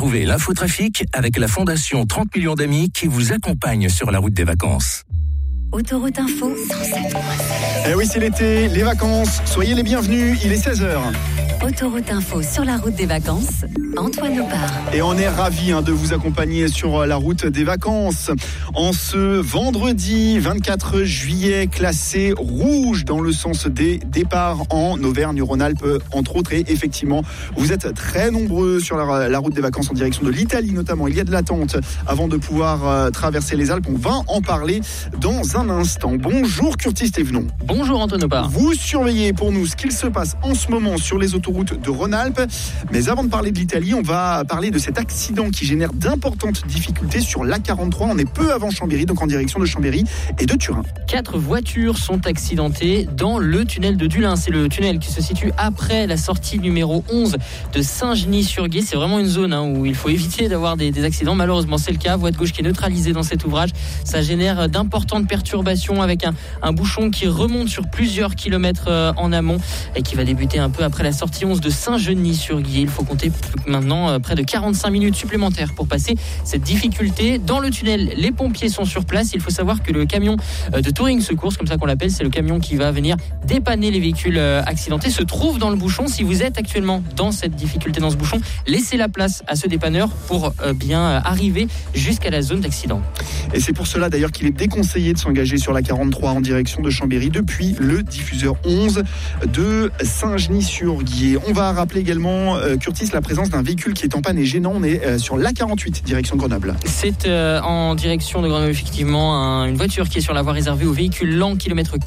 Retrouvez l'infotrafic avec la Fondation 30 millions d'amis qui vous accompagne sur la route des vacances. Autoroute Info 107.7. Eh oui, c'est l'été, les vacances. Soyez les bienvenus, il est 16h. Autoroute Info sur la route des vacances, Antoine Opar. Et on est ravis de vous accompagner sur la route des vacances. En ce vendredi 24 juillet, classé rouge dans le sens des départs en Auvergne-Rhône-Alpes, entre autres. Et effectivement, vous êtes très nombreux sur la route des vacances en direction de l'Italie notamment. Il y a de l'attente avant de pouvoir traverser les Alpes. On va en parler dans un instant. Bonjour Curtis Thévenon. Bonjour Antoine Opar. Vous surveillez pour nous ce qu'il se passe en ce moment sur les autoroutes de Rhône-Alpes. Mais avant de parler de l'Italie, on va parler de cet accident qui génère d'importantes difficultés sur l'A43. On est peu avant Chambéry, donc en direction de Chambéry et de Turin. 4 voitures sont accidentées dans le tunnel de Dulin. C'est le tunnel qui se situe après la sortie numéro 11 de Saint-Genis-sur-Guiers. C'est vraiment une zone où il faut éviter d'avoir des accidents. Malheureusement, c'est le cas. Voie de gauche qui est neutralisée dans cet ouvrage. Ça génère d'importantes perturbations avec un bouchon qui remonte sur plusieurs kilomètres en amont et qui va débuter un peu après la sortie 11 de Saint-Genis-sur-Guiers. Il faut compter maintenant près de 45 minutes supplémentaires pour passer cette difficulté. Dans le tunnel, les pompiers sont sur place. Il faut savoir que le camion de Touring Secours, comme ça qu'on l'appelle, c'est le camion qui va venir dépanner les véhicules accidentés, se trouve dans le bouchon. Si vous êtes actuellement dans cette difficulté, dans ce bouchon, laissez la place à ce dépanneur pour bien arriver jusqu'à la zone d'accident. Et c'est pour cela d'ailleurs qu'il est déconseillé de s'engager sur la 43 en direction de Chambéry depuis le diffuseur 11 de Saint-Genis-sur-Guiers. On va rappeler également, Curtis, la présence d'un véhicule qui est en panne et gênant. On est sur l'A48, direction de Grenoble. C'est en direction de Grenoble, effectivement, une voiture qui est sur la voie réservée aux véhicules lents, kilomètre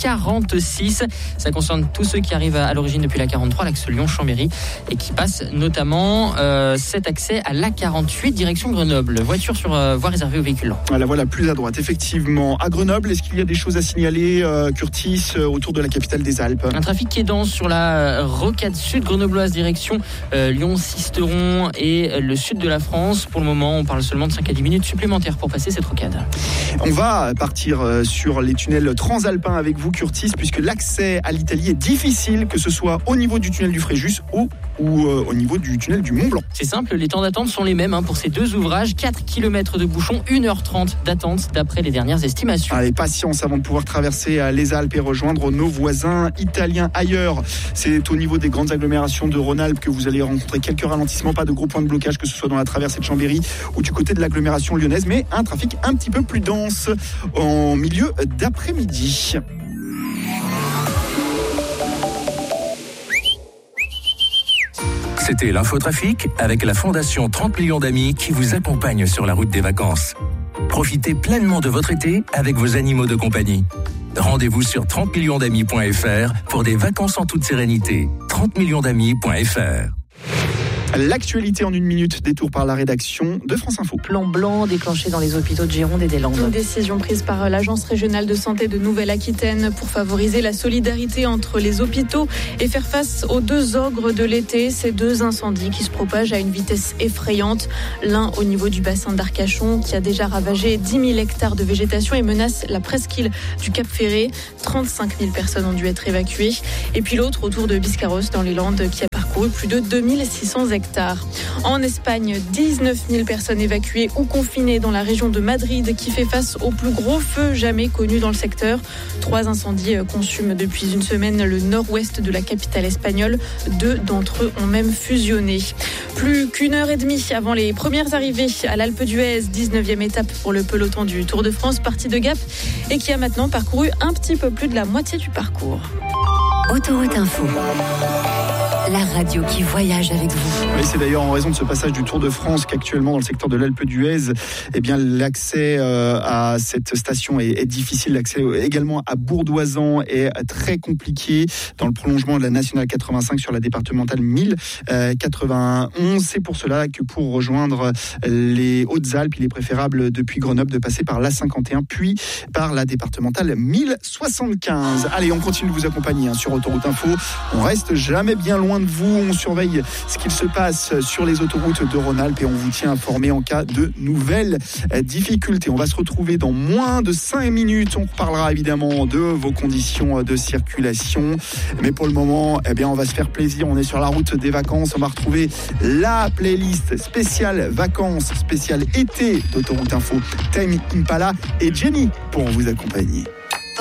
46. Ça concerne tous ceux qui arrivent à l'origine depuis la 43, l'axe Lyon-Chambéry, et qui passent notamment cet accès à l'A48, direction Grenoble. Voiture sur voie réservée aux véhicules lents. La voie la plus à droite, effectivement. À Grenoble, est-ce qu'il y a des choses à signaler, Curtis, autour de la capitale des Alpes ? Un trafic qui est dense sur la rocade sud grenobloise, direction Lyon-Sisteron et le sud de la France. Pour le moment, on parle seulement de 5 à 10 minutes supplémentaires pour passer cette rocade. On va partir sur les tunnels transalpins avec vous, Curtis, puisque l'accès à l'Italie est difficile, que ce soit au niveau du tunnel du Fréjus ou au niveau du tunnel du Mont-Blanc. C'est simple, les temps d'attente sont les mêmes pour ces deux ouvrages. 4 km de bouchon, 1h30 d'attente d'après les dernières estimations. Allez, patience avant de pouvoir traverser les Alpes et rejoindre nos voisins italiens ailleurs. C'est au niveau des grandes agglomérations de Rhône-Alpes que vous allez rencontrer quelques ralentissements, pas de gros points de blocage, que ce soit dans la traversée de Chambéry ou du côté de l'agglomération lyonnaise, mais un trafic un petit peu plus dense en milieu d'après-midi. C'était l'infotrafic avec la Fondation 30 millions d'amis qui vous accompagne sur la route des vacances. Profitez pleinement de votre été avec vos animaux de compagnie. Rendez-vous sur 30millionsdamis.fr pour des vacances en toute sérénité. 30millionsdamis.fr. L'actualité en une minute, détour par la rédaction de France Info. Plan blanc déclenché dans les hôpitaux de Gironde et des Landes. Une décision prise par l'Agence régionale de santé de Nouvelle-Aquitaine pour favoriser la solidarité entre les hôpitaux et faire face aux deux ogres de l'été, ces deux incendies qui se propagent à une vitesse effrayante. L'un au niveau du bassin d'Arcachon qui a déjà ravagé 10 000 hectares de végétation et menace la presqu'île du Cap-Ferré. 35 000 personnes ont dû être évacuées. Et puis l'autre autour de Biscarrosse dans les Landes qui a parcouru plus de 2600 hectares. En Espagne, 19 000 personnes évacuées ou confinées dans la région de Madrid qui fait face au plus gros feu jamais connu dans le secteur. 3 incendies consument depuis une semaine le nord-ouest de la capitale espagnole. 2 d'entre eux ont même fusionné. Plus qu'une heure et demie avant les premières arrivées à l'Alpe d'Huez, 19e étape pour le peloton du Tour de France, parti de Gap et qui a maintenant parcouru un petit peu plus de la moitié du parcours. Autoroute Info. La radio qui voyage avec vous. Oui, c'est d'ailleurs en raison de ce passage du Tour de France qu'actuellement dans le secteur de l'Alpe d'Huez, l'accès à cette station est difficile. L'accès également à Bourdoisan est très compliqué dans le prolongement de la nationale 85 sur la départementale 1091. C'est pour cela que pour rejoindre les Hautes-Alpes, il est préférable depuis Grenoble de passer par l'A51 puis par la départementale 1075. Allez, on continue de vous accompagner sur Autoroute Info. On reste jamais bien loin soin de vous. On surveille ce qu'il se passe sur les autoroutes de Rhône-Alpes et on vous tient informé en cas de nouvelles difficultés. On va se retrouver dans moins de 5 minutes. On reparlera évidemment de vos conditions de circulation. Mais pour le moment, on va se faire plaisir. On est sur la route des vacances. On va retrouver la playlist spéciale vacances, spéciale été d'Autoroute Info. Tame Impala et Jenny pour vous accompagner.